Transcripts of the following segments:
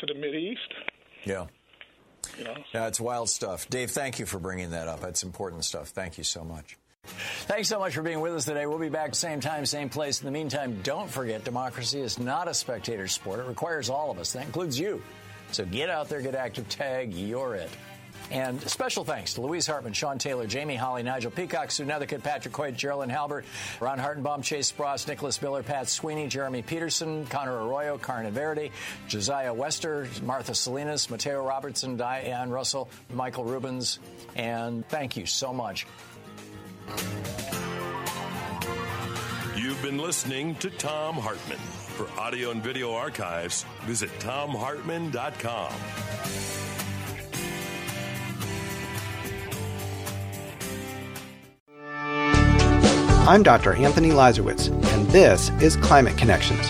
to the Mideast. Yeah. You know? Yeah, it's wild stuff. Dave, thank you for bringing that up. That's important stuff. Thank you so much. Thanks so much for being with us today. We'll be back same time, same place. In the meantime, don't forget, democracy is not a spectator sport. It requires all of us. That includes you. So get out there, get active, tag, you're it. And special thanks to Louise Hartman, Sean Taylor, Jamie Holly, Nigel Peacock, Sue Nethercutt, Patrick Coit, Geraldine Halbert, Ron Hartenbaum, Chase Spross, Nicholas Miller, Pat Sweeney, Jeremy Peterson, Connor Arroyo, Karna Verity, Josiah Wester, Martha Salinas, Mateo Robertson, Diane Russell, Michael Rubens, and thank you so much. You've been listening to Thom Hartmann. For audio and video archives, visit thomhartmann.com. I'm Dr. Anthony Lazarowitz, and this is Climate Connections.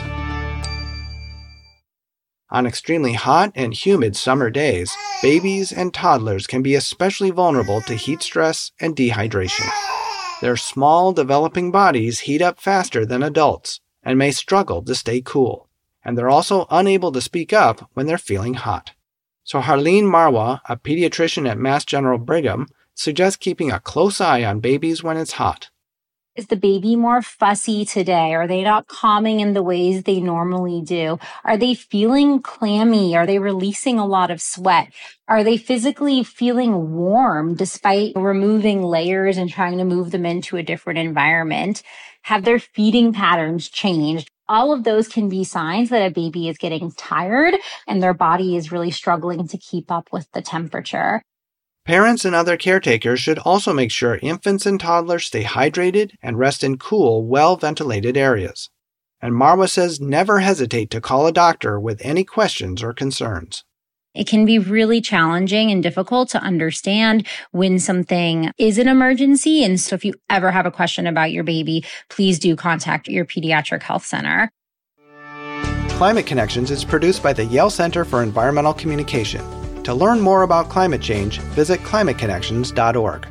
On extremely hot and humid summer days, babies and toddlers can be especially vulnerable to heat stress and dehydration. Their small, developing bodies heat up faster than adults and may struggle to stay cool, and they're also unable to speak up when they're feeling hot. So Harleen Marwa, a pediatrician at Mass General Brigham, suggests keeping a close eye on babies when it's hot. Is the baby more fussy today? Are they not calming in the ways they normally do? Are they feeling clammy? Are they releasing a lot of sweat? Are they physically feeling warm despite removing layers and trying to move them into a different environment? Have their feeding patterns changed? All of those can be signs that a baby is getting tired and their body is really struggling to keep up with the temperature. Parents and other caretakers should also make sure infants and toddlers stay hydrated and rest in cool, well-ventilated areas. And Marwa says never hesitate to call a doctor with any questions or concerns. It can be really challenging and difficult to understand when something is an emergency. And so if you ever have a question about your baby, please do contact your pediatric health center. Climate Connections is produced by the Yale Center for Environmental Communication. To learn more about climate change, visit climateconnections.org.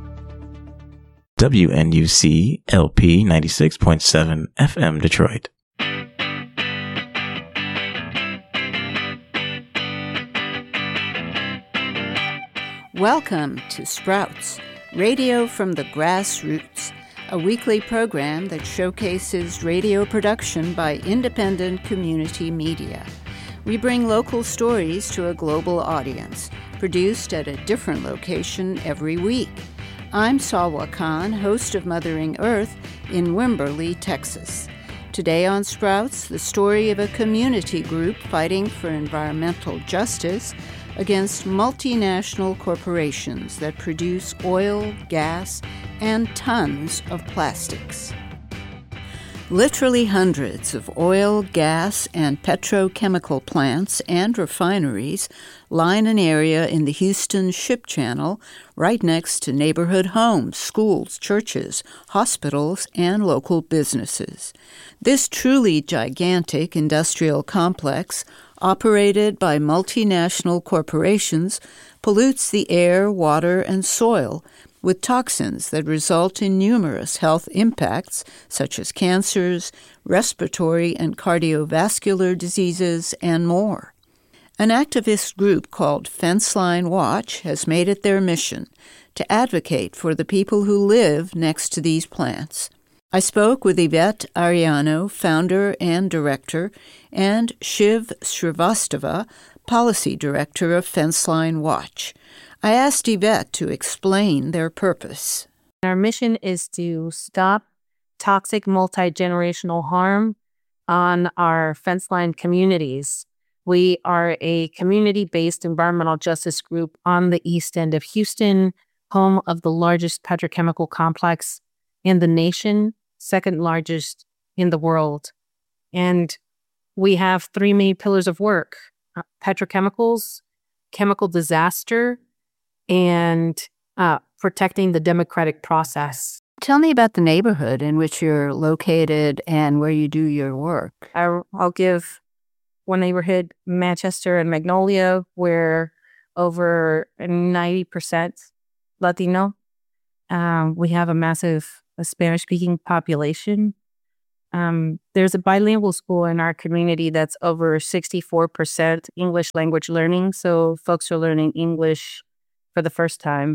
WNUC LP 96.7 FM Detroit. Welcome to Sprouts, radio from the grassroots, a weekly program that showcases radio production by independent community media. We bring local stories to a global audience, produced at a different location every week. I'm Salwa Khan, host of Mothering Earth in Wimberley, Texas. Today on Sprouts, the story of a community group fighting for environmental justice against multinational corporations that produce oil, gas, and tons of plastics. Literally hundreds of oil, gas, and petrochemical plants and refineries line an area in the Houston Ship Channel right next to neighborhood homes, schools, churches, hospitals, and local businesses. This truly gigantic industrial complex, operated by multinational corporations, pollutes the air, water, and soil with toxins that result in numerous health impacts such as cancers, respiratory and cardiovascular diseases, and more. An activist group called Fenceline Watch has made it their mission to advocate for the people who live next to these plants. I spoke with Yvette Ariano, founder and director, and Shiv Srivastava, policy director of Fenceline Watch. I asked Yvette to explain their purpose. Our mission is to stop toxic multi-generational harm on our fenceline communities. We are a community-based environmental justice group on the east end of Houston, home of the largest petrochemical complex in the nation, second largest in the world. And we have three main pillars of work: petrochemicals, chemical disaster, and protecting the democratic process. Tell me about the neighborhood in which you're located and where you do your work. I'll give one neighborhood, Manchester and Magnolia, where over 90% Latino. We have a massive Spanish-speaking population. There's a bilingual school in our community that's over 64% English language learning. So folks are learning English for the first time.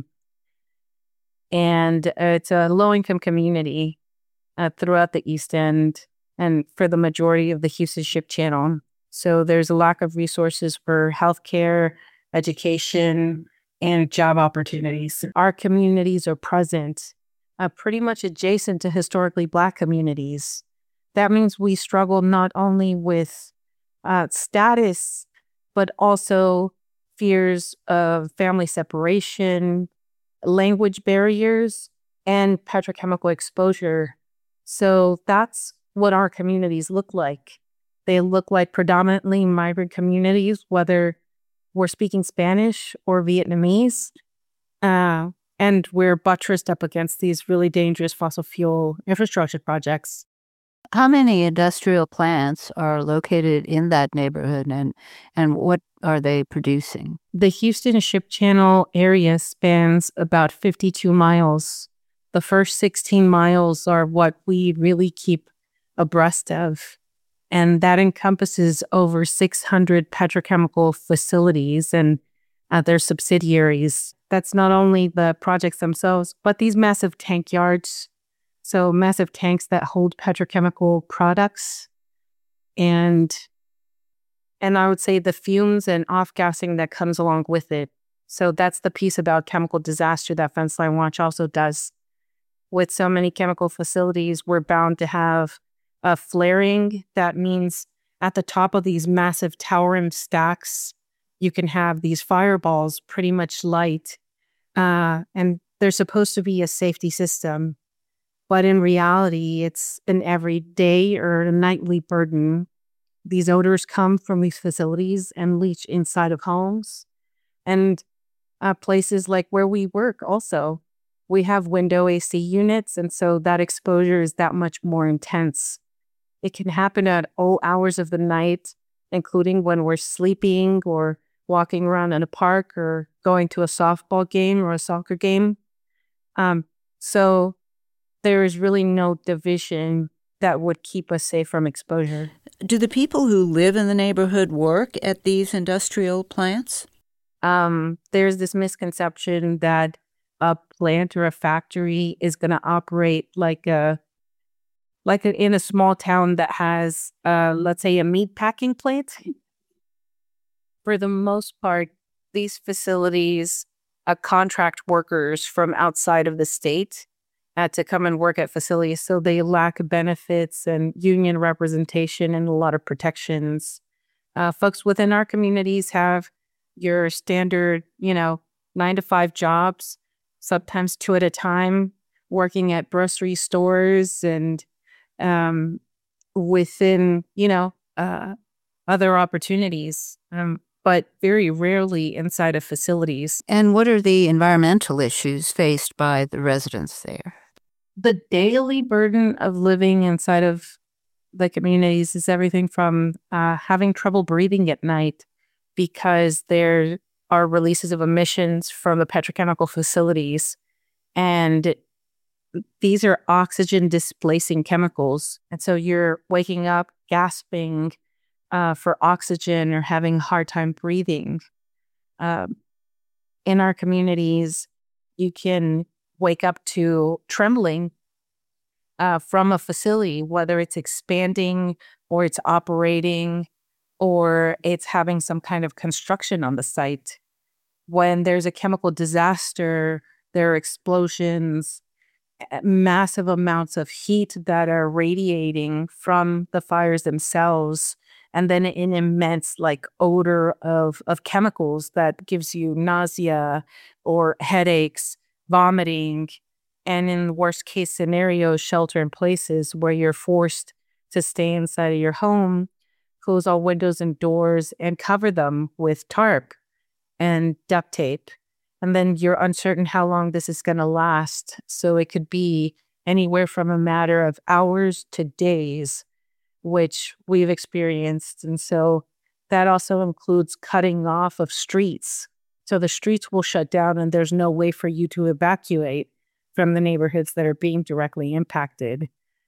And it's a low-income community throughout the East End and for the majority of the Houston Ship Channel. So there's a lack of resources for healthcare, education, and job opportunities. Our communities are present pretty much adjacent to historically Black communities. That means we struggle not only with status, but also fears of family separation, language barriers, and petrochemical exposure. So that's what our communities look like. They look like predominantly migrant communities, whether we're speaking Spanish or Vietnamese. And we're buttressed up against these really dangerous fossil fuel infrastructure projects. How many industrial plants are located in that neighborhood, and what are they producing? The Houston Ship Channel area spans about 52 miles. The first 16 miles are what we really keep abreast of. And that encompasses over 600 petrochemical facilities and their subsidiaries. That's not only the projects themselves, but these massive tank yards. So massive tanks that hold petrochemical products. And I would say the fumes and off-gassing that comes along with it. So that's the piece about chemical disaster that Fenceline Watch also does. With so many chemical facilities, we're bound to have flaring. That means at the top of these massive towering stacks, you can have these fireballs pretty much light. And there's supposed to be a safety system. But in reality, it's an everyday or a nightly burden. These odors come from these facilities and leach inside of homes. And places like where we work also, we have window AC units, and so that exposure is that much more intense. It can happen at all hours of the night, including when we're sleeping or walking around in a park or going to a softball game or a soccer game. So there is really no division that would keep us safe from exposure. Do the people who live in the neighborhood work at these industrial plants? There's this misconception that a plant or a factory is going to operate like in a small town that has, let's say, a meat packing plant. For the most part, these facilities contract workers from outside of the state to come and work at facilities. So they lack benefits and union representation and a lot of protections. Folks within our communities have your standard, 9-to-5 jobs, sometimes 2 at a time, working at grocery stores and within, other opportunities, but very rarely inside of facilities. And what are the environmental issues faced by the residents there? The daily burden of living inside of the communities is everything from having trouble breathing at night because there are releases of emissions from the petrochemical facilities. And these are oxygen displacing chemicals. And so you're waking up gasping for oxygen or having a hard time breathing. In our communities, you can wake up to trembling from a facility, whether it's expanding or it's operating or it's having some kind of construction on the site. When there's a chemical disaster, there are explosions, massive amounts of heat that are radiating from the fires themselves, and then an immense odor of chemicals that gives you nausea or headaches, vomiting, and in the worst case scenario, shelter in places where you're forced to stay inside of your home, close all windows and doors, and cover them with tarp and duct tape. And then you're uncertain how long this is going to last. So it could be anywhere from a matter of hours to days, which we've experienced. And so that also includes cutting off of streets. So the streets will shut down and there's no way for you to evacuate from the neighborhoods that are being directly impacted.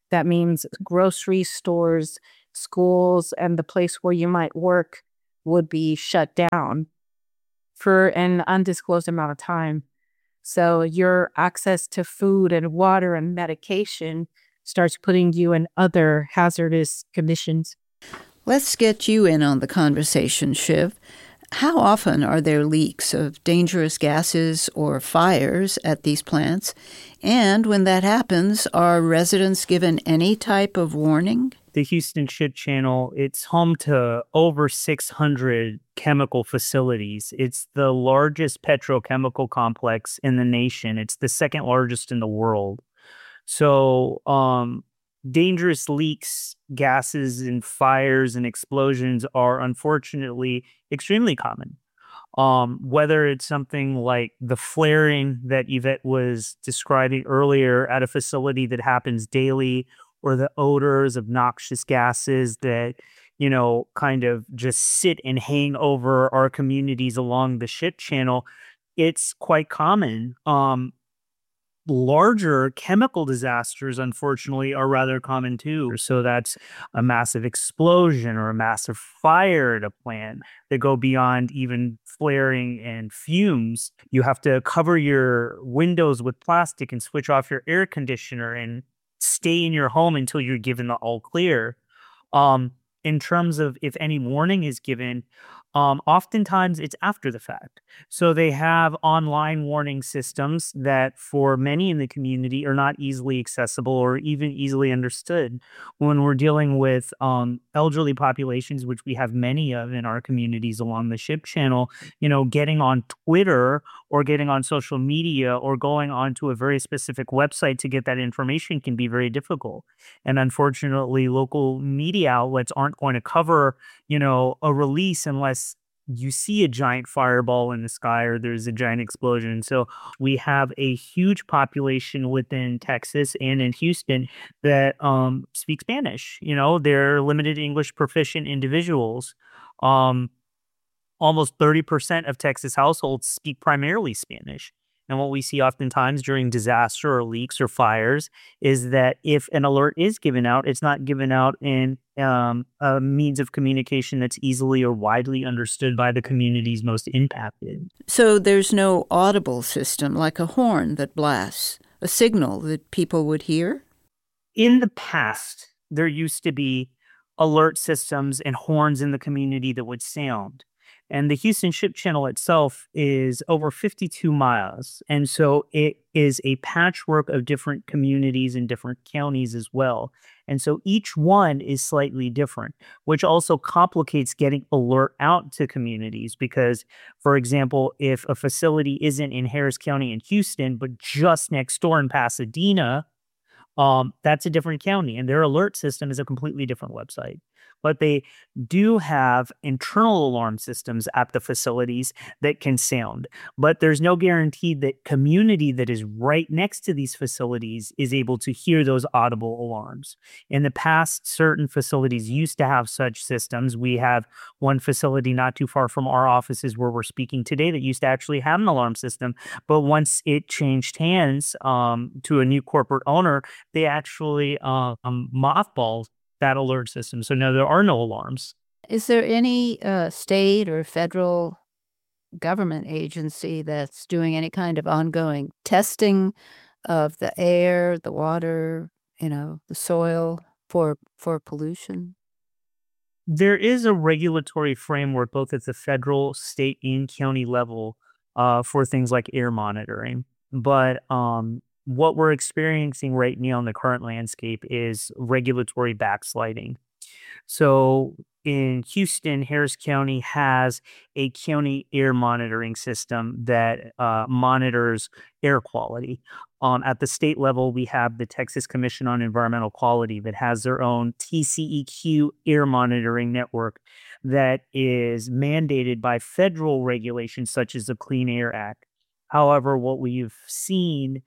That means grocery stores, schools, and the place where you might work would be shut down for an undisclosed amount of time. So your access to food and water and medication starts putting you in other hazardous conditions. Let's get you in on the conversation, Shiv. How often are there leaks of dangerous gases or fires at these plants? And when that happens, are residents given any type of warning? The Houston Ship Channel, it's home to over 600 chemical facilities. It's the largest petrochemical complex in the nation. It's the second largest in the world. So, dangerous leaks, gases, and fires and explosions are unfortunately extremely common. Whether it's something like the flaring that Yvette was describing earlier at a facility that happens daily, or the odors of noxious gases that, kind of just sit and hang over our communities along the ship channel, it's quite common. Larger chemical disasters, unfortunately, are rather common too. So that's a massive explosion or a massive fire at a plant that go beyond even flaring and fumes. You have to cover your windows with plastic and switch off your air conditioner and stay in your home until you're given the all clear. In terms of if any warning is given, oftentimes it's after the fact. So they have online warning systems that for many in the community are not easily accessible or even easily understood. When we're dealing with elderly populations, which we have many of in our communities along the ship channel, getting on Twitter or getting on social media or going onto a very specific website to get that information can be very difficult. And unfortunately, local media outlets aren't going to cover, a release unless you see a giant fireball in the sky or there's a giant explosion. So we have a huge population within Texas and in Houston that speak Spanish. They're limited English proficient individuals. Almost 30% of Texas households speak primarily Spanish. And what we see oftentimes during disaster or leaks or fires is that if an alert is given out, it's not given out in a means of communication that's easily or widely understood by the communities most impacted. So there's no audible system like a horn that blasts, a signal that people would hear? In the past, there used to be alert systems and horns in the community that would sound. And the Houston Ship Channel itself is over 52 miles. And so it is a patchwork of different communities and different counties as well. And so each one is slightly different, which also complicates getting alert out to communities. Because, for example, if a facility isn't in Harris County in Houston, but just next door in Pasadena, that's a different county. And their alert system is a completely different website. But they do have internal alarm systems at the facilities that can sound. But there's no guarantee that community that is right next to these facilities is able to hear those audible alarms. In the past, certain facilities used to have such systems. We have one facility not too far from our offices where we're speaking today that used to actually have an alarm system. But once it changed hands to a new corporate owner, they actually mothballed that alert system. So now there are no alarms. Is there any state or federal government agency that's doing any kind of ongoing testing of the air, the water, the soil for pollution? There is a regulatory framework both at the federal, state, and county level for things like air monitoring. But what we're experiencing right now in the current landscape is regulatory backsliding. So in Houston, Harris County has a county air monitoring system that monitors air quality. At the state level, we have the Texas Commission on Environmental Quality that has their own TCEQ air monitoring network that is mandated by federal regulations such as the Clean Air Act. However, what we've seen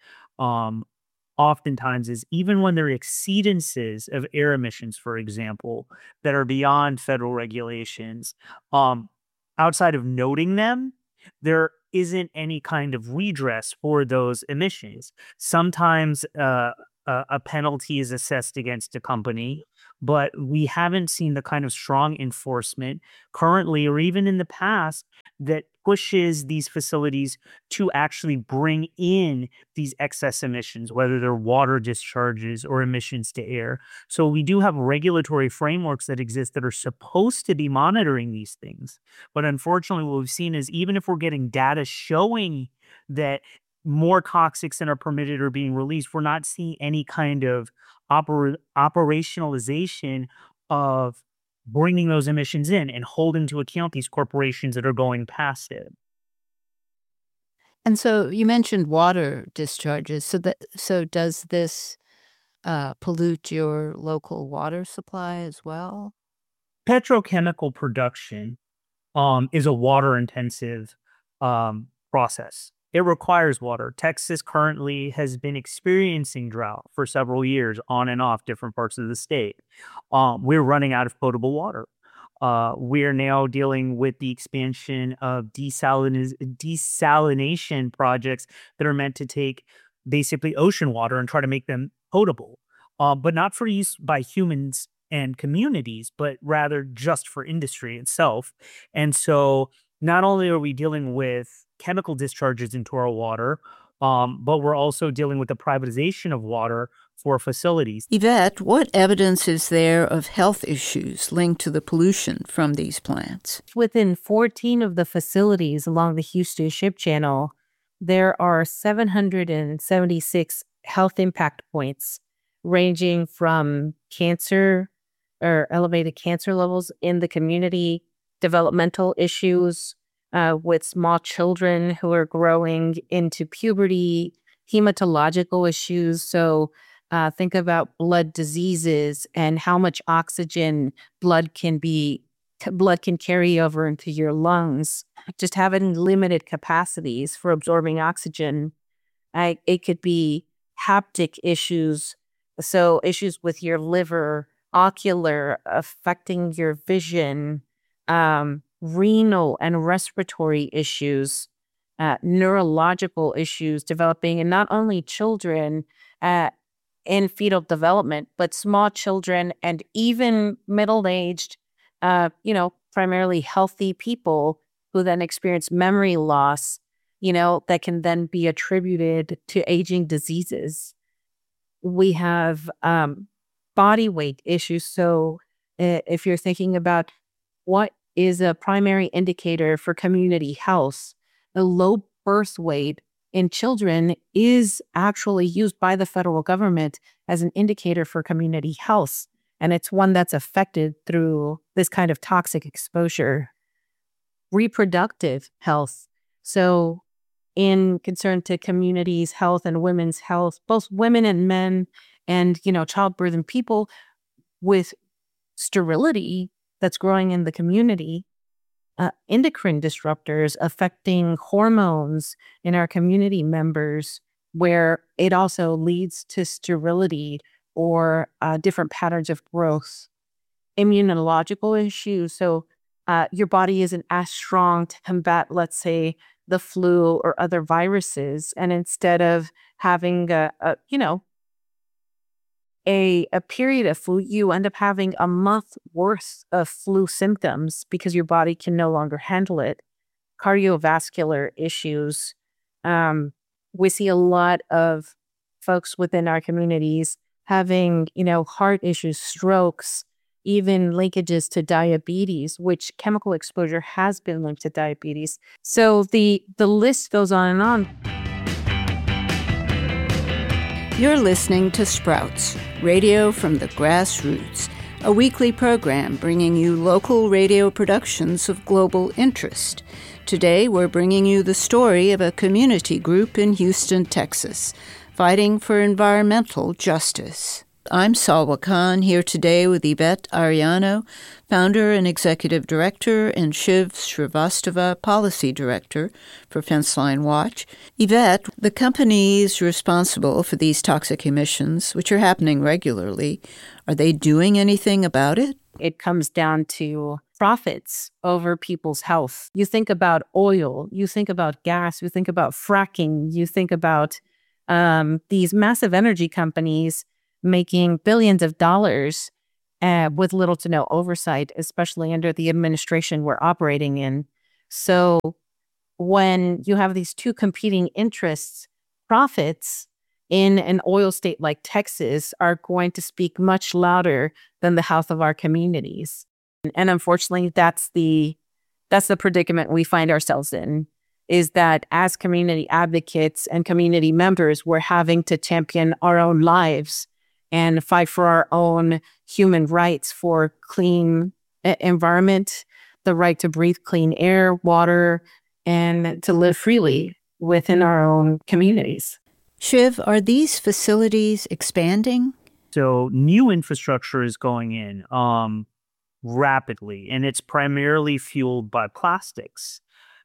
oftentimes is even when there are exceedances of air emissions, for example, that are beyond federal regulations, outside of noting them, there isn't any kind of redress for those emissions. Sometimes a penalty is assessed against a company, but we haven't seen the kind of strong enforcement currently or even in the past that pushes these facilities to actually bring in these excess emissions, whether they're water discharges or emissions to air. So we do have regulatory frameworks that exist that are supposed to be monitoring these things. But unfortunately, what we've seen is even if we're getting data showing that more toxics than are permitted are being released, we're not seeing any kind of operationalization of bringing those emissions in and holding to account these corporations that are going past it. And so you mentioned water discharges. So does this pollute your local water supply as well? Petrochemical production is a water intensive process. It requires water. Texas currently has been experiencing drought for several years, on and off different parts of the state. We're running out of potable water. We're now dealing with the expansion of desalination projects that are meant to take basically ocean water and try to make them potable, but not for use by humans and communities, but rather just for industry itself. And so not only are we dealing with chemical discharges into our water, but we're also dealing with the privatization of water for facilities. Yvette, what evidence is there of health issues linked to the pollution from these plants? Within 14 of the facilities along the Houston Ship Channel, there are 776 health impact points ranging from cancer or elevated cancer levels in the community, developmental issues with small children who are growing into puberty, hematological issues. So think about blood diseases and how much oxygen blood can carry over into your lungs. Just having limited capacities for absorbing oxygen. It could be haptic issues, so issues with your liver, ocular, affecting your vision, renal and respiratory issues, neurological issues developing in not only children in fetal development, but small children and even middle-aged, primarily healthy people who then experience memory loss, that can then be attributed to aging diseases. We have body weight issues. So if you're thinking about what is a primary indicator for community health, the low birth weight in children is actually used by the federal government as an indicator for community health. And it's one that's affected through this kind of toxic exposure. Reproductive health. So in concern to communities' health and women's health, both women and men and, childbirth and people with sterility that's growing in the community, endocrine disruptors affecting hormones in our community members, where it also leads to sterility or different patterns of growth. Immunological issues. So your body isn't as strong to combat, let's say, the flu or other viruses. And instead of having a period of flu, you end up having a month worth of flu symptoms because your body can no longer handle it. Cardiovascular issues. We see a lot of folks within our communities having, heart issues, strokes, even linkages to diabetes, which chemical exposure has been linked to diabetes. So the list goes on and on. You're listening to Sprouts, radio from the grassroots, a weekly program bringing you local radio productions of global interest. Today, we're bringing you the story of a community group in Houston, Texas, fighting for environmental justice. I'm Salwa Khan, here today with Yvette Arellano, founder and executive director, and Shiv Srivastava, policy director for Fenceline Watch. Yvette, the companies responsible for these toxic emissions, which are happening regularly, are they doing anything about it? It comes down to profits over people's health. You think about oil, you think about gas, you think about fracking, you think about these massive energy companies making billions of dollars with little to no oversight, especially under the administration we're operating in. So when you have these two competing interests, profits in an oil state like Texas are going to speak much louder than the health of our communities. And unfortunately, that's the predicament we find ourselves in, is that as community advocates and community members, we're having to champion our own lives and fight for our own human rights for clean environment, the right to breathe clean air, water, and to live freely within our own communities. Shiv, are these facilities expanding? So new infrastructure is going in rapidly, and it's primarily fueled by plastics.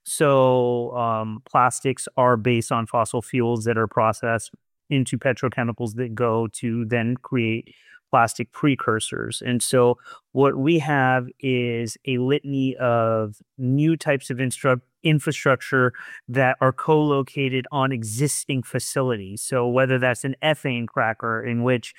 So plastics are based on fossil fuels that are processed into petrochemicals that go to then create plastic precursors. And so what we have is a litany of new types of infrastructure that are co-located on existing facilities. So whether that's an ethane cracker in which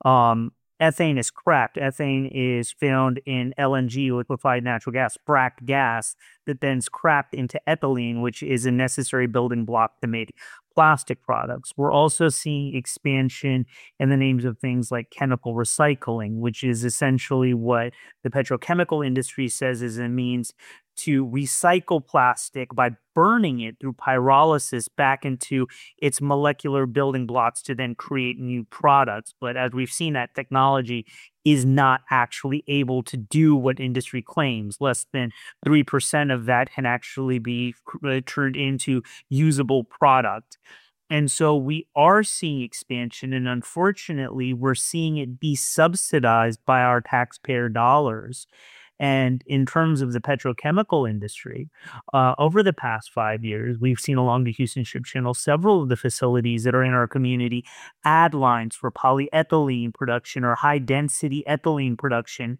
ethane is cracked. Ethane is found in LNG, liquefied natural gas, fracked gas, that then's cracked into ethylene, which is a necessary building block to make plastic products. We're also seeing expansion in the names of things like chemical recycling, which is essentially what the petrochemical industry says is a means to recycle plastic by burning it through pyrolysis back into its molecular building blocks to then create new products. But as we've seen, that technology is not actually able to do what industry claims. Less than 3% of that can actually be turned into usable product. And so we are seeing expansion, and unfortunately, we're seeing it be subsidized by our taxpayer dollars. And in terms of the petrochemical industry, over the past 5 years, we've seen along the Houston Ship Channel several of the facilities that are in our community add lines for polyethylene production or high-density ethylene production.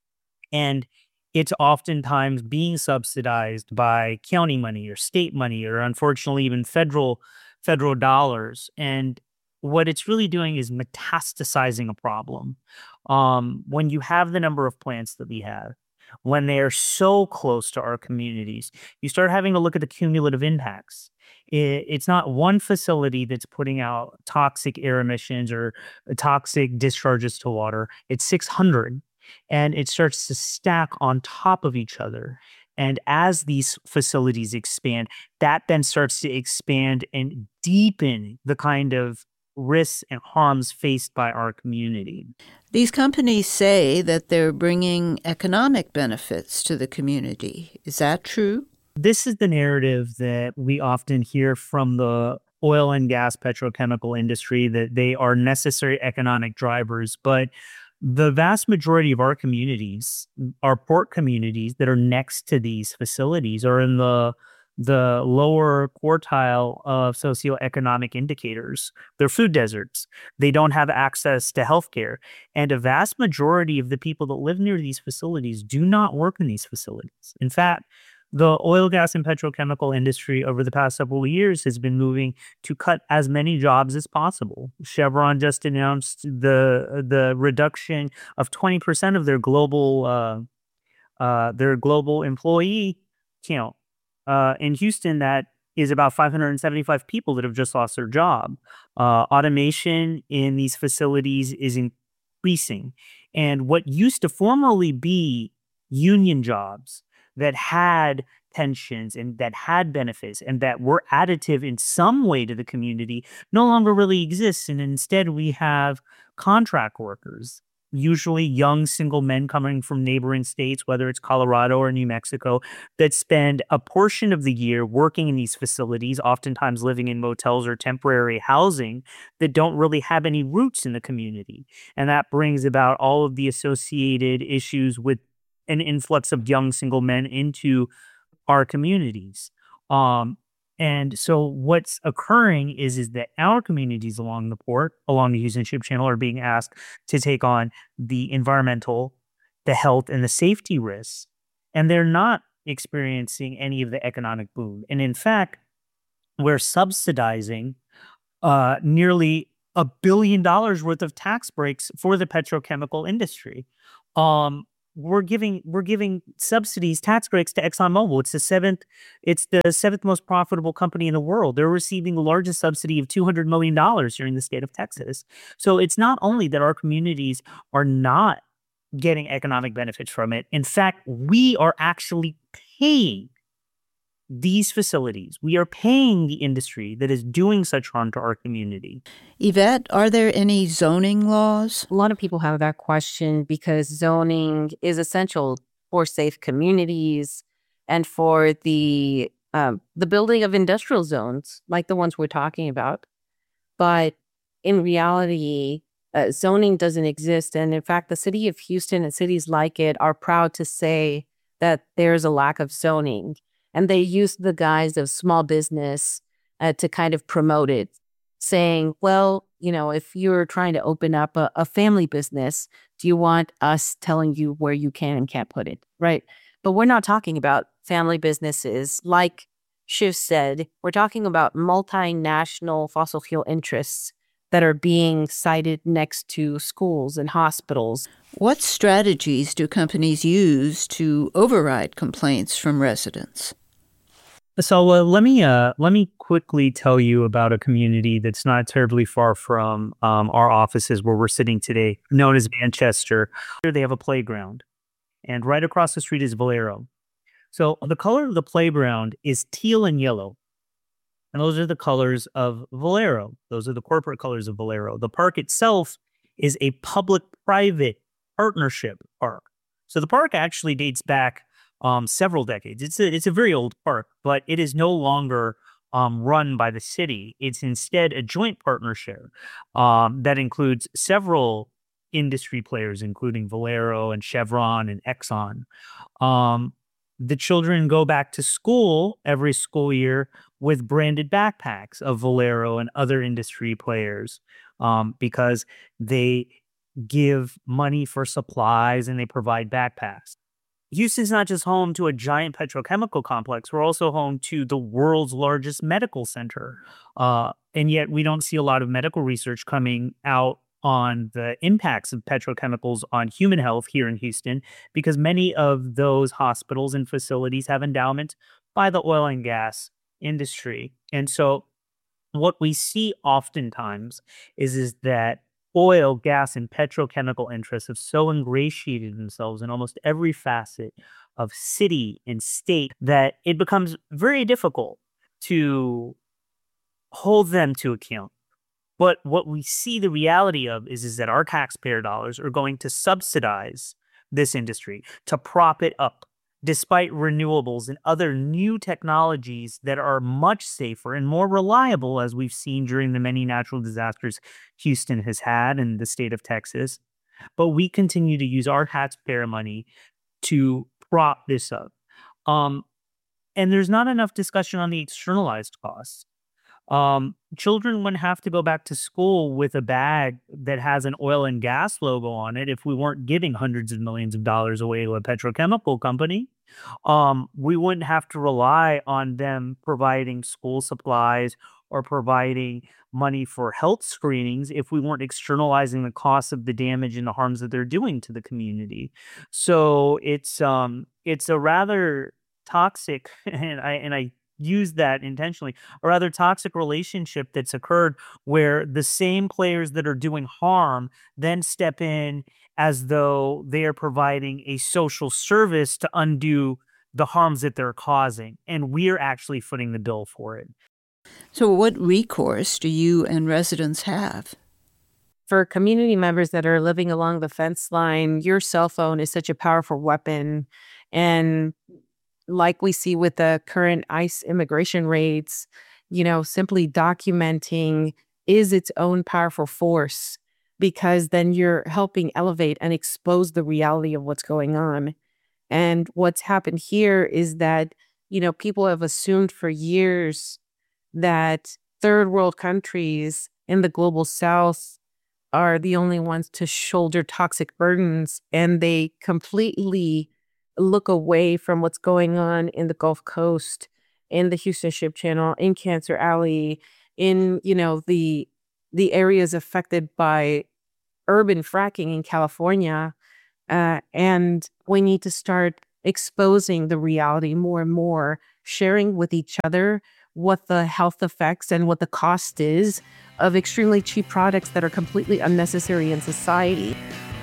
And it's oftentimes being subsidized by county money or state money or, unfortunately, even federal dollars. And what it's really doing is metastasizing a problem. When you have the number of plants that we have, when they are so close to our communities, you start having to look at the cumulative impacts. It's not one facility that's putting out toxic air emissions or toxic discharges to water. It's 600, and it starts to stack on top of each other. And as these facilities expand, that then starts to expand and deepen the kind of risks and harms faced by our community. These companies say that they're bringing economic benefits to the community. Is that true? This is the narrative that we often hear from the oil and gas petrochemical industry, that they are necessary economic drivers. But the vast majority of our communities, our port communities that are next to these facilities, are in the lower quartile of socioeconomic indicators. They're food deserts. They don't have access to healthcare. And a vast majority of the people that live near these facilities do not work in these facilities. In fact, the oil, gas, and petrochemical industry over the past several years has been moving to cut as many jobs as possible. Chevron just announced the reduction of 20% of their global employee count. In Houston, that is about 575 people that have just lost their job. Automation in these facilities is increasing. And what used to formerly be union jobs that had pensions and that had benefits and that were additive in some way to the community no longer really exists. And instead, we have contract workers, usually young single men coming from neighboring states, whether it's Colorado or New Mexico, that spend a portion of the year working in these facilities, oftentimes living in motels or temporary housing, that don't really have any roots in the community. And that brings about all of the associated issues with an influx of young single men into our communities. And so what's occurring is that our communities along the port, along the Houston Ship Channel, are being asked to take on the environmental, the health, and the safety risks. And they're not experiencing any of the economic boom. And in fact, we're subsidizing nearly $1 billion worth of tax breaks for the petrochemical industry. We're giving subsidies, tax breaks to ExxonMobil. It's the seventh most profitable company in the world. They're receiving the largest subsidy of $200 million here in the state of Texas. So it's not only that our communities are not getting economic benefits from it. In fact, we are actually paying these facilities. We are paying the industry that is doing such harm to our community. Yvette, are there any zoning laws? A lot of people have that question because zoning is essential for safe communities and for the building of industrial zones like the ones we're talking about. But in reality, zoning doesn't exist. And in fact, the city of Houston and cities like it are proud to say that there's a lack of zoning. And they use the guise of small business to kind of promote it, saying, well, if you're trying to open up a family business, do you want us telling you where you can and can't put it, right? But we're not talking about family businesses. Like Shiv said, we're talking about multinational fossil fuel interests that are being sited next to schools and hospitals. What strategies do companies use to override complaints from residents? So let me quickly tell you about a community that's not terribly far from our offices where we're sitting today, known as Manchester. Here they have a playground, and right across the street is Valero. So the color of the playground is teal and yellow, and those are the colors of Valero. Those are the corporate colors of Valero. The park itself is a public-private partnership park. So the park actually dates back several decades. It's a very old park, but it is no longer run by the city. It's instead a joint partnership that includes several industry players, including Valero and Chevron and Exxon. The children go back to school every school year with branded backpacks of Valero and other industry players because they give money for supplies and they provide backpacks. Houston's not just home to a giant petrochemical complex. We're also home to the world's largest medical center. And yet we don't see a lot of medical research coming out on the impacts of petrochemicals on human health here in Houston, because many of those hospitals and facilities have endowments by the oil and gas industry. And so what we see oftentimes is that oil, gas, and petrochemical interests have so ingratiated themselves in almost every facet of city and state that it becomes very difficult to hold them to account. But what we see the reality of is that our taxpayer dollars are going to subsidize this industry to prop it up, despite renewables and other new technologies that are much safer and more reliable, as we've seen during the many natural disasters Houston has had in the state of Texas. But we continue to use our taxpayer money to prop this up. And there's not enough discussion on the externalized costs. Children wouldn't have to go back to school with a bag that has an oil and gas logo on it if we weren't giving hundreds of millions of dollars away to a petrochemical company. We wouldn't have to rely on them providing school supplies or providing money for health screenings if we weren't externalizing the costs of the damage and the harms that they're doing to the community. So it's a rather toxic, and I use that intentionally, a rather toxic relationship that's occurred where the same players that are doing harm then step in as though they are providing a social service to undo the harms that they're causing. And we're actually footing the bill for it. So what recourse do you and residents have? For community members that are living along the fence line, your cell phone is such a powerful weapon. And like we see with the current ICE immigration raids, simply documenting is its own powerful force, because then you're helping elevate and expose the reality of what's going on. And what's happened here is that, people have assumed for years that third world countries in the global south are the only ones to shoulder toxic burdens, and they completely look away from what's going on in the Gulf Coast, in the Houston Ship Channel, in Cancer Alley, in, the areas affected by urban fracking in California. And we need to start exposing the reality more and more, sharing with each other what the health effects and what the cost is of extremely cheap products that are completely unnecessary in society.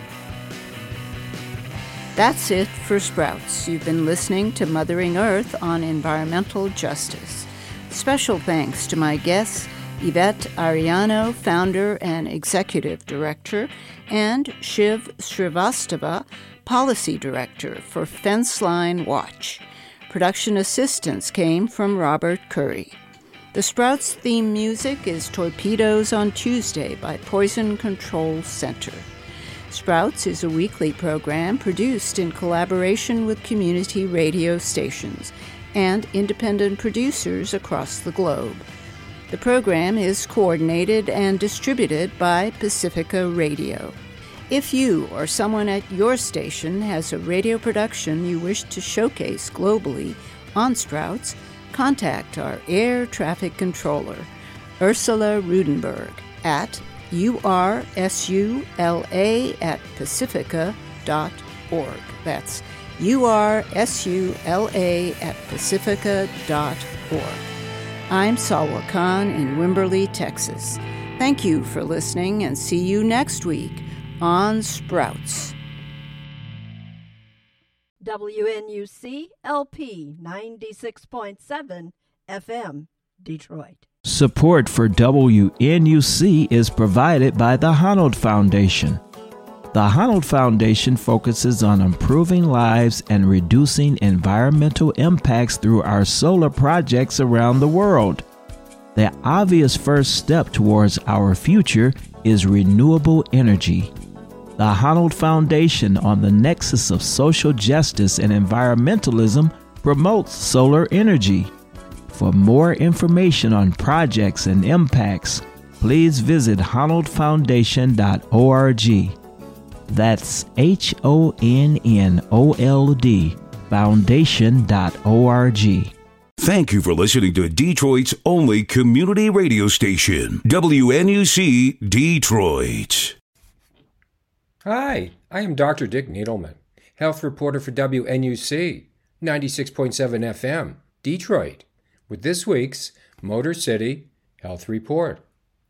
That's it for Sprouts. You've been listening to Mothering Earth on environmental justice. Special thanks to my guests, Yvette Ariano, founder and executive director, and Shiv Srivastava, policy director for Fenceline Watch. Production assistance came from Robert Curry. The Sprouts theme music is Torpedoes on Tuesday by Poison Control Center. Sprouts is a weekly program produced in collaboration with community radio stations and independent producers across the globe. The program is coordinated and distributed by Pacifica Radio. If you or someone at your station has a radio production you wish to showcase globally on Sprouts, contact our air traffic controller, Ursula Rudenberg, at ursula@pacifica.org. That's ursula@pacifica.org. I'm Salwa Khan in Wimberley, Texas. Thank you for listening and see you next week on Sprouts. WNUC LP 96.7 FM, Detroit. Support for WNUC is provided by the Honnold Foundation. The Honnold Foundation focuses on improving lives and reducing environmental impacts through our solar projects around the world. The obvious first step towards our future is renewable energy. The Honnold Foundation, on the nexus of social justice and environmentalism, promotes solar energy. For more information on projects and impacts, please visit honnoldfoundation.org. That's HONNOLD foundation.org. Thank you for listening to Detroit's only community radio station, WNUC Detroit. Hi, I am Dr. Dick Needleman, health reporter for WNUC 96.7 FM, Detroit, with this week's Motor City Health Report.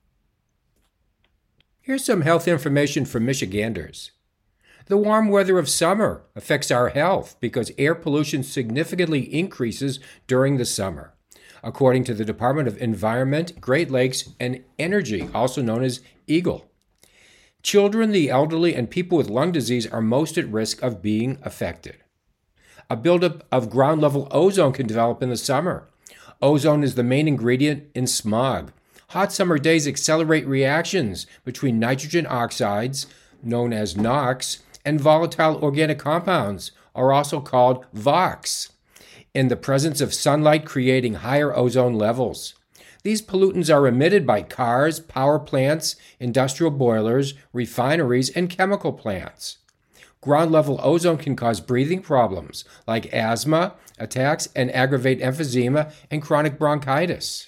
Here's some health information for Michiganders. The warm weather of summer affects our health because air pollution significantly increases during the summer, according to the Department of Environment, Great Lakes, and Energy, also known as EGLE. Children, the elderly, and people with lung disease are most at risk of being affected. A buildup of ground-level ozone can develop in the summer. Ozone is the main ingredient in smog. Hot summer days accelerate reactions between nitrogen oxides, known as NOx, and volatile organic compounds, are also called VOx, in the presence of sunlight creating higher ozone levels. These pollutants are emitted by cars, power plants, industrial boilers, refineries, and chemical plants. Ground-level ozone can cause breathing problems like asthma attacks and aggravate emphysema and chronic bronchitis.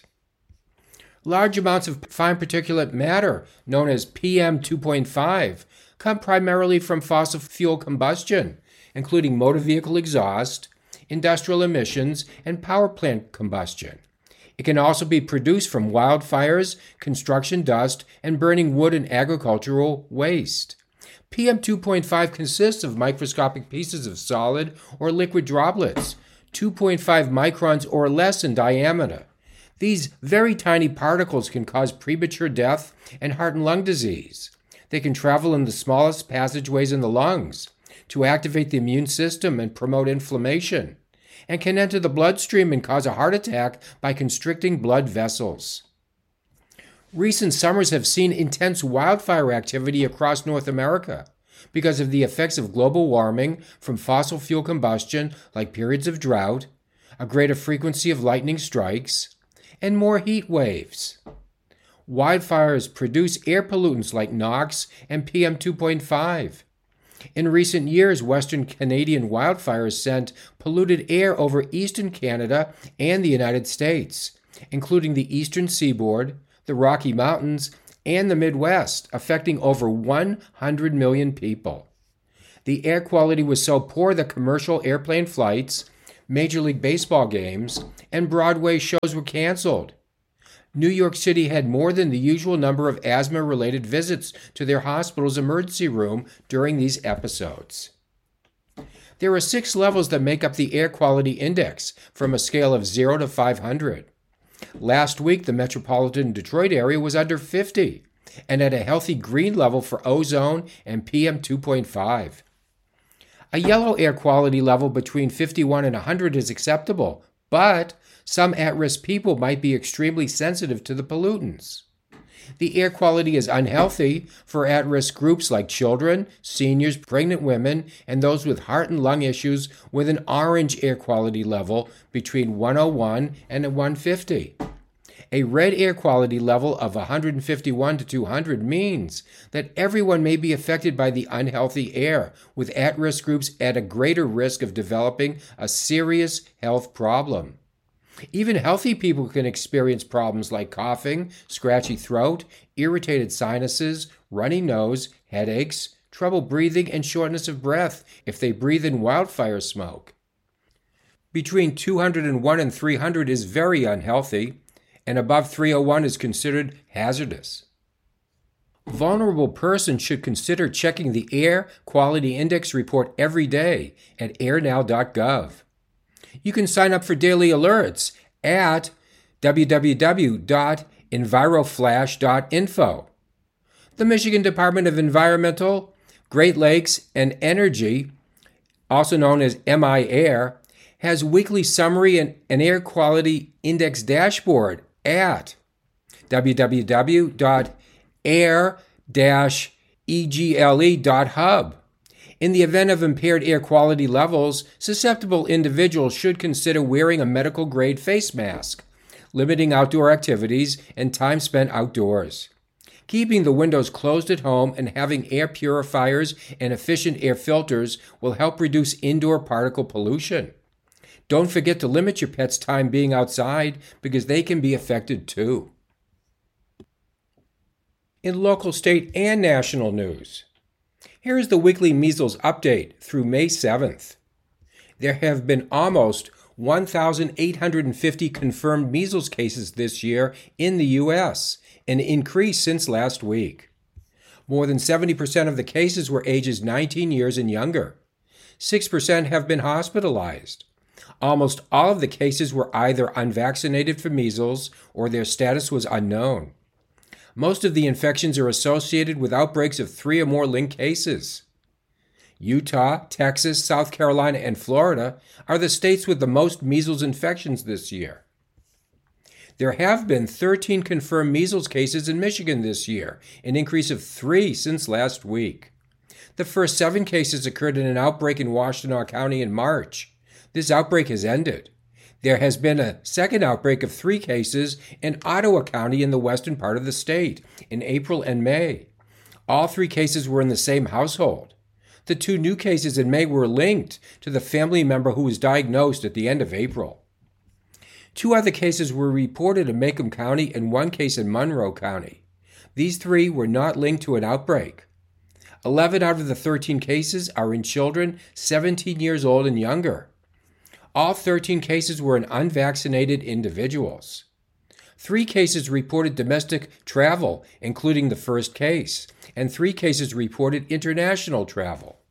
Large amounts of fine particulate matter, known as PM2.5, come primarily from fossil fuel combustion, including motor vehicle exhaust, industrial emissions, and power plant combustion. It can also be produced from wildfires, construction dust, and burning wood and agricultural waste. PM2.5 consists of microscopic pieces of solid or liquid droplets, 2.5 microns or less in diameter. These very tiny particles can cause premature death and heart and lung disease. They can travel in the smallest passageways in the lungs to activate the immune system and promote inflammation, and can enter the bloodstream and cause a heart attack by constricting blood vessels. Recent summers have seen intense wildfire activity across North America because of the effects of global warming from fossil fuel combustion, like periods of drought, a greater frequency of lightning strikes, and more heat waves. Wildfires produce air pollutants like NOx and PM2.5. In recent years, Western Canadian wildfires sent polluted air over eastern Canada and the United States, including the eastern seaboard, the Rocky Mountains, and the Midwest, affecting over 100 million people. The air quality was so poor that commercial airplane flights, Major League Baseball games, and Broadway shows were canceled. New York City had more than the usual number of asthma-related visits to their hospital's emergency room during these episodes. There are 6 levels that make up the air quality index from a scale of 0 to 500. Last week, the metropolitan Detroit area was under 50 and at a healthy green level for ozone and PM 2.5. A yellow air quality level between 51 and 100 is acceptable, but some at-risk people might be extremely sensitive to the pollutants. The air quality is unhealthy for at-risk groups like children, seniors, pregnant women, and those with heart and lung issues with an orange air quality level between 101 and 150. A red air quality level of 151 to 200 means that everyone may be affected by the unhealthy air, with at-risk groups at a greater risk of developing a serious health problem. Even healthy people can experience problems like coughing, scratchy throat, irritated sinuses, runny nose, headaches, trouble breathing, and shortness of breath if they breathe in wildfire smoke. Between 201 and 300 is very unhealthy, and above 301 is considered hazardous. Vulnerable persons should consider checking the Air Quality Index report every day at airnow.gov. You can sign up for daily alerts at www.enviroflash.info. The Michigan Department of Environmental, Great Lakes, and Energy, also known as MIAir, has weekly summary and air quality index dashboard at www.air-egle.hub. In the event of impaired air quality levels, susceptible individuals should consider wearing a medical-grade face mask, limiting outdoor activities and time spent outdoors. Keeping the windows closed at home and having air purifiers and efficient air filters will help reduce indoor particle pollution. Don't forget to limit your pet's time being outside because they can be affected too. In local, state, and national news, here is the weekly measles update through May 7th. There have been almost 1,850 confirmed measles cases this year in the U.S., an increase since last week. More than 70% of the cases were ages 19 years and younger. 6% have been hospitalized. Almost all of the cases were either unvaccinated for measles or their status was unknown. Most of the infections are associated with outbreaks of 3 or more linked cases. Utah, Texas, South Carolina, and Florida are the states with the most measles infections this year. There have been 13 confirmed measles cases in Michigan this year, an increase of 3 since last week. The first 7 cases occurred in an outbreak in Washtenaw County in March. This outbreak has ended. There has been a second outbreak of 3 cases in Ottawa County in the western part of the state in April and May. All 3 cases were in the same household. The 2 new cases in May were linked to the family member who was diagnosed at the end of April. 2 other cases were reported in Macomb County and 1 case in Monroe County. These 3 were not linked to an outbreak. 11 out of the 13 cases are in children 17 years old and younger. All 13 cases were in unvaccinated individuals. 3 cases reported domestic travel, including the first case, and 3 cases reported international travel.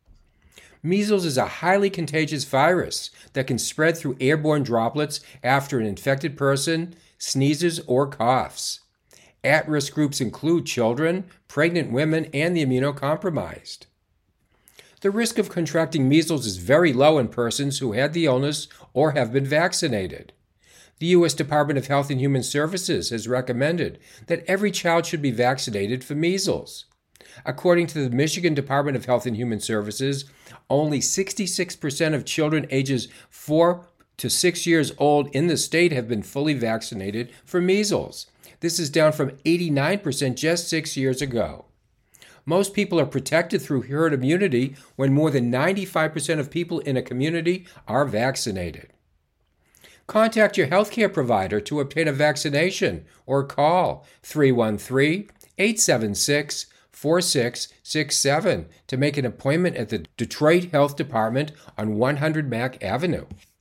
Measles is a highly contagious virus that can spread through airborne droplets after an infected person sneezes or coughs. At-risk groups include children, pregnant women, and the immunocompromised. The risk of contracting measles is very low in persons who had the illness or have been vaccinated. The U.S. Department of Health and Human Services has recommended that every child should be vaccinated for measles. According to the Michigan Department of Health and Human Services, only 66% of children ages 4 to 6 years old in the state have been fully vaccinated for measles. This is down from 89% just 6 years ago. Most people are protected through herd immunity when more than 95% of people in a community are vaccinated. Contact your healthcare provider to obtain a vaccination or call 313-876-4667 to make an appointment at the Detroit Health Department on 100 Mack Avenue.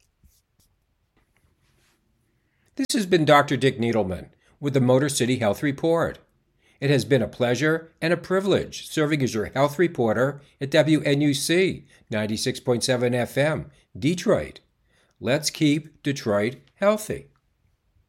This has been Dr. Dick Needleman with the Motor City Health Report. It has been a pleasure and a privilege serving as your health reporter at WNUC 96.7 FM, Detroit. Let's keep Detroit healthy.